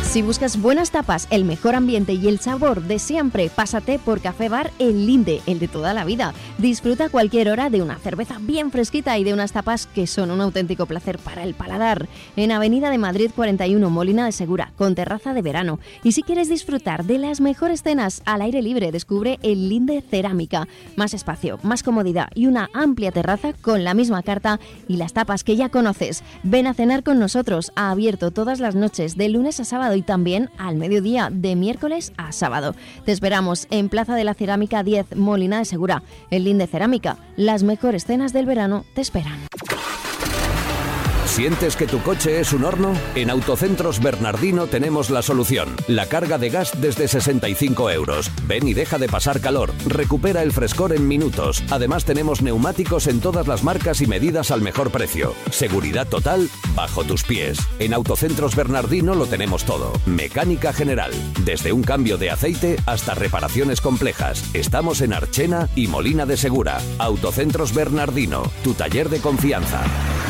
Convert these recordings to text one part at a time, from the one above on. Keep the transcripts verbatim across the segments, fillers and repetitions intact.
Si buscas buenas tapas, el mejor ambiente y el sabor de siempre, pásate por Café Bar El Linde, el de toda la vida. Disfruta a cualquier hora de una cerveza bien fresquita y de unas tapas que son un auténtico placer para el paladar. En Avenida de Madrid cuarenta y uno, Molina de Segura, con terraza de verano. Y si quieres disfrutar de las mejores cenas al aire libre, descubre El Linde Cerámica. Más espacio, más comodidad y una amplia terraza con la misma carta y las tapas que ya conoces. Ven a cenar con nosotros, ha abierto todas las noches de lunes a sábado y también al mediodía de miércoles a sábado. Te esperamos en Plaza de la Cerámica diez, Molina de Segura. El Linde Cerámica, las mejores cenas del verano te esperan. ¿Sientes que tu coche es un horno? En Autocentros Bernardino tenemos la solución. La carga de gas desde sesenta y cinco euros. Ven y deja de pasar calor. Recupera el frescor en minutos. Además tenemos neumáticos en todas las marcas y medidas al mejor precio. Seguridad total bajo tus pies. En Autocentros Bernardino lo tenemos todo. Mecánica general. Desde un cambio de aceite hasta reparaciones complejas. Estamos en Archena y Molina de Segura. Autocentros Bernardino. Tu taller de confianza.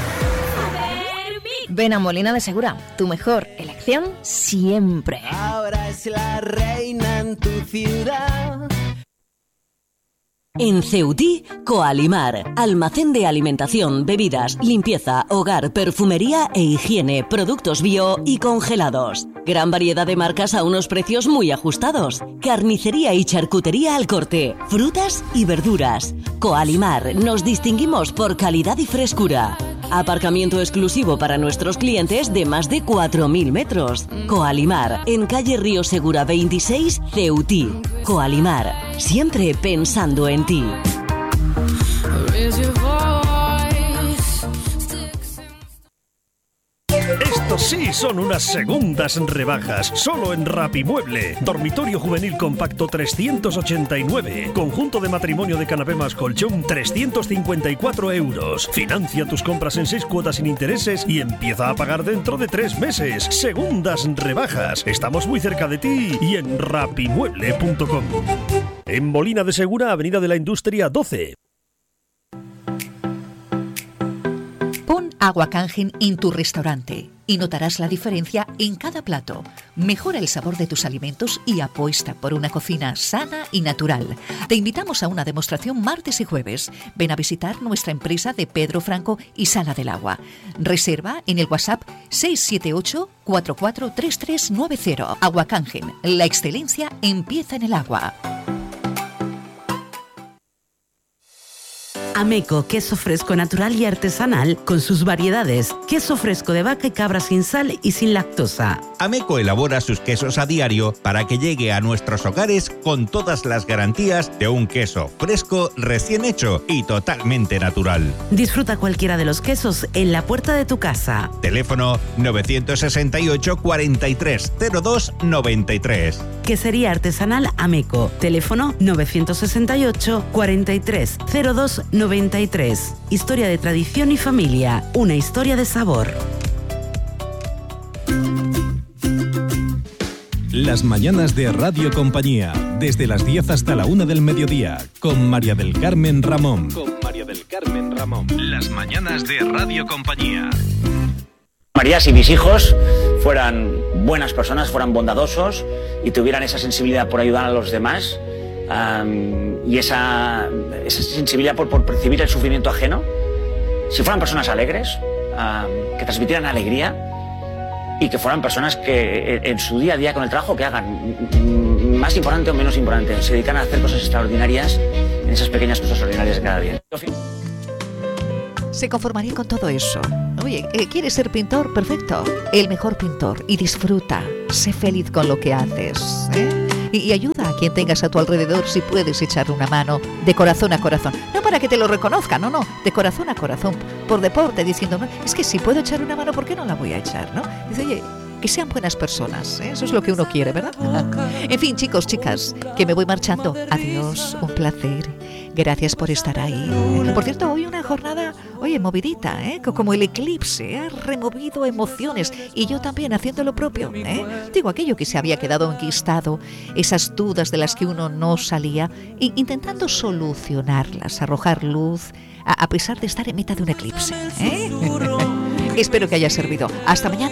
Ven a Molina de Segura, tu mejor elección siempre. Ahora es la reina en tu ciudad. En Ceutí, Coalimar, almacén de alimentación, bebidas, limpieza, hogar, perfumería e higiene, productos bio y congelados. Gran variedad de marcas a unos precios muy ajustados. Carnicería y charcutería al corte, frutas y verduras. Coalimar, nos distinguimos por calidad y frescura. Aparcamiento exclusivo para nuestros clientes de más de cuatro mil metros. Coalimar, en calle Río Segura veintiséis, Ceutí. Coalimar, siempre pensando en ti. Estos sí son unas segundas rebajas, solo en Rapimueble. Dormitorio juvenil compacto trescientos ochenta y nueve. Conjunto de matrimonio de canapé más colchón trescientos cincuenta y cuatro euros. Financia tus compras en seis cuotas sin intereses y empieza a pagar dentro de tres meses. Segundas rebajas. Estamos muy cerca de ti y en rapimueble punto com. En Molina de Segura, Avenida de la Industria doce. Pon Agua Kangen en tu restaurante y notarás la diferencia en cada plato. Mejora el sabor de tus alimentos y apuesta por una cocina sana y natural. Te invitamos a una demostración martes y jueves. Ven a visitar nuestra empresa de Pedro Franco y Sala del Agua. Reserva en el WhatsApp seis siete ocho, cuatro cuatro tres tres nueve cero. Agua Kangen, la excelencia empieza en el agua. Ameco, queso fresco natural y artesanal con sus variedades. Queso fresco de vaca y cabra sin sal y sin lactosa. Ameco elabora sus quesos a diario para que llegue a nuestros hogares con todas las garantías de un queso fresco, recién hecho y totalmente natural. Disfruta cualquiera de los quesos en la puerta de tu casa. Teléfono nueve seis ocho, cuarenta y tres, cero dos, noventa y tres. Quesería artesanal Ameco. Teléfono nueve seis ocho, cuarenta y tres, cero dos, noventa y tres. Historia de tradición y familia. Una historia de sabor. Las mañanas de Radio Compañía, desde las diez hasta la una del mediodía, con María del Carmen Ramón. Con María del Carmen Ramón. Las mañanas de Radio Compañía. María, si mis hijos fueran buenas personas, fueran bondadosos y tuvieran esa sensibilidad por ayudar a los demás um, y esa, esa sensibilidad por, por percibir el sufrimiento ajeno, si fueran personas alegres, um, que transmitieran alegría, y que fueran personas que en su día a día con el trabajo que hagan, más importante o menos importante, se dedican a hacer cosas extraordinarias en esas pequeñas cosas ordinarias de cada día. Se conformaría con todo eso. Oye, ¿quieres ser pintor? Perfecto. El mejor pintor. Y disfruta. Sé feliz con lo que haces, ¿eh? Y, y ayuda a quien tengas a tu alrededor si puedes echarle una mano de corazón a corazón. No para que te lo reconozca, no, no. De corazón a corazón. Por deporte, diciendo, no, es que si puedo echar una mano, ¿por qué no la voy a echar, no? Dice, oye, que sean buenas personas, ¿eh? Eso es lo que uno quiere, ¿verdad? En fin, chicos, chicas, que me voy marchando. Adiós, un placer. Gracias por estar ahí. Por cierto, hoy una jornada, oye, movidita, ¿eh? Como el eclipse, ha removido emociones. Y yo también haciendo lo propio, ¿eh? Digo, aquello que se había quedado enquistado, esas dudas de las que uno no salía, e intentando solucionarlas, arrojar luz, a, a pesar de estar en mitad de un eclipse, ¿eh? Espero que haya servido. Hasta mañana.